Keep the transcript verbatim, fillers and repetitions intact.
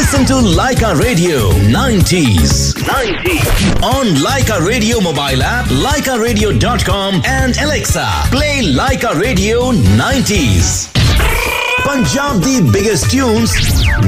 Listen to Leica Radio nineties. nineties. On Leica Radio mobile app, leica radio dot com and Alexa. Play Leica Radio nineties. Punjab the biggest tunes